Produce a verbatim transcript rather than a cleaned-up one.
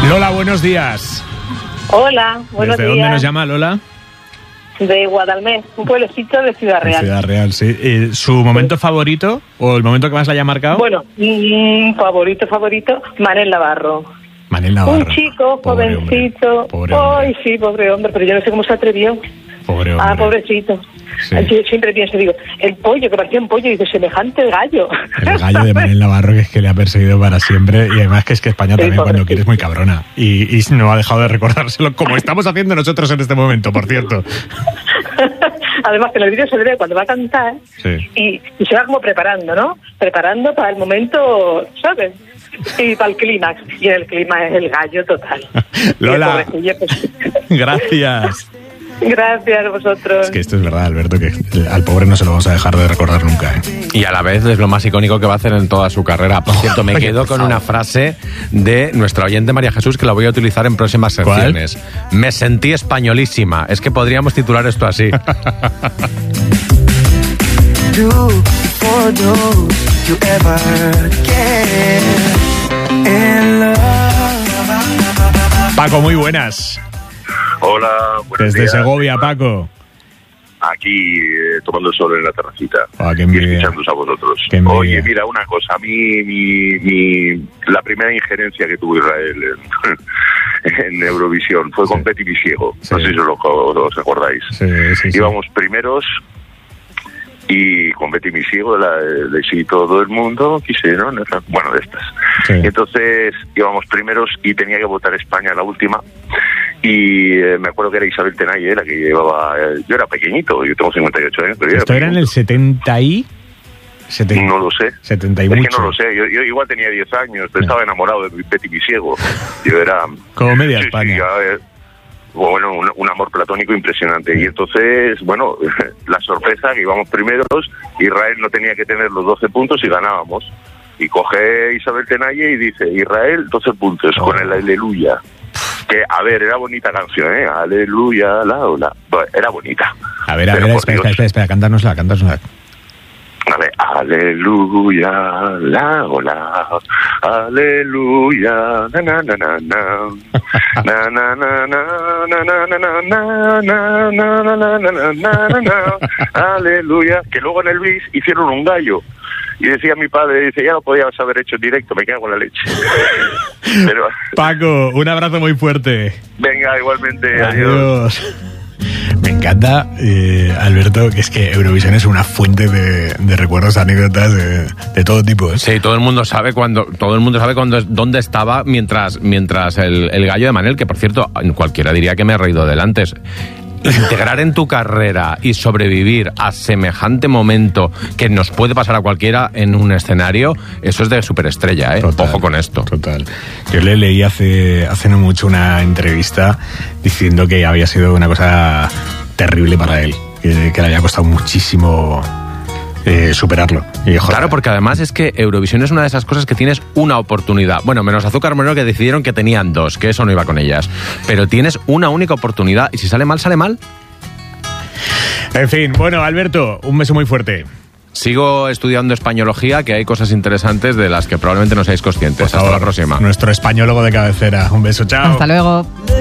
Lola, buenos días. Hola, buenos ¿Desde días. dónde nos llama Lola? De Guadalmés, un pueblecito de Ciudad Real. De Ciudad Real, sí. Eh, ¿Su momento favorito o el momento que más la haya marcado? Bueno, mmm, favorito, favorito, Manel Navarro. Manel Navarro. Un chico, Pobre jovencito. Hombre. Pobre hombre. Ay, sí, pobre hombre, pero yo no sé cómo se atrevió. Pobre hombre. Ah, pobrecito. Sí. Yo siempre pienso, digo, el pollo, que parecía un pollo, y dice, semejante gallo. El gallo de Manel Navarro, que es que le ha perseguido para siempre. Y además que es que España también, Sí, cuando quiere, es muy cabrona. Y, y no ha dejado de recordárselo, como estamos haciendo nosotros en este momento, por cierto. Además que en el vídeo se le ve cuando va a cantar, Sí. y, y se va como preparando, ¿no? Preparando para el momento, ¿sabes? Y para el clímax. Y el clímax es el gallo total. Lola, Y el pobrecillo, pues, gracias. gracias a vosotros. Es que esto es verdad, Alberto, que al pobre no se lo vamos a dejar de recordar nunca, ¿eh? Y a la vez es lo más icónico que va a hacer en toda su carrera. Por cierto, me Oye, quedo por con favor. una frase de nuestra oyente María Jesús que la voy a utilizar en próximas ¿Cuál? secciones. Me sentí españolísima. Es que podríamos titular esto así. Paco, muy buenas. Hola, buenos Desde días. Segovia, Paco. Aquí eh, tomando el sol en la terracita Ah, qué y envidia. escuchándoos a vosotros. Qué envidia. Oye, mira, una cosa, a mí, mi, mi, la primera injerencia que tuvo Israel en, en Eurovisión fue con Sí. Betty Visiego. Sí. No sé si os, lo, os acordáis. Sí, sí, sí. Íbamos primeros y con Betty Visiego, la de sí, todo el mundo quisieron, bueno, de estas. Sí. Y entonces íbamos primeros y tenía que votar España la última. Y eh, me acuerdo que era Isabel Tenalle la que llevaba. Eh, yo era pequeñito, yo tengo cincuenta y ocho años, pero yo Esto era en el setenta y... setenta, No lo sé. setenta y Es mucho. que no lo sé. Yo, yo igual tenía diez años, pero estaba enamorado de Betty Visiego. Yo era. Como media Sí, España. sí, a ver, bueno, un, un amor platónico impresionante. Y entonces, bueno, la sorpresa que íbamos primeros, Israel no tenía que tener los doce puntos y ganábamos. Y coge Isabel Tenalle y dice, Israel, doce puntos, Oh. con el Aleluya. Que, a ver, era bonita canción, ¿eh? Aleluya, la ola. Bueno, era bonita. A ver, a Pero ver, por espera, Dios. espera, espera, espera, cantárnosla, cantárnosla. A ver, aleluya, la ola, aleluya, na na na na na, na na na na na na na na na na na na na na na na, aleluya, que luego en el bis hicieron un gallo. Y decía mi padre, dice, ya lo podías haber hecho en directo, me cago en la leche. Pero, Paco, un abrazo muy fuerte. venga, igualmente, adiós. Adiós. Me encanta, eh, Alberto, que es que Eurovisión es una fuente de, de recuerdos, anécdotas de, de todo tipo, ¿eh? Sí, todo el mundo sabe cuando, todo el mundo sabe cuando, dónde estaba mientras, mientras el, el gallo de Manel, que por cierto, cualquiera diría que me he reído del antes. Integrar en tu carrera y sobrevivir a semejante momento que nos puede pasar a cualquiera en un escenario, eso es de superestrella, ¿eh? Total, Ojo con esto. Total. Yo le leí hace, hace no mucho una entrevista diciendo que había sido una cosa terrible para él, que, que le había costado muchísimo eh, superarlo. Y, joder, Claro, porque además es que Eurovisión es una de esas cosas que tienes una oportunidad. Bueno, menos Azúcar Moreno, que decidieron que tenían dos, que eso no iba con ellas. Pero tienes una única oportunidad y si sale mal, sale mal. En fin, bueno, Alberto, un beso muy fuerte. Sigo estudiando españología, que hay cosas interesantes de las que probablemente no seáis conscientes. Por Hasta favor, la próxima. Nuestro españólogo de cabecera. Un beso, chao. Hasta luego.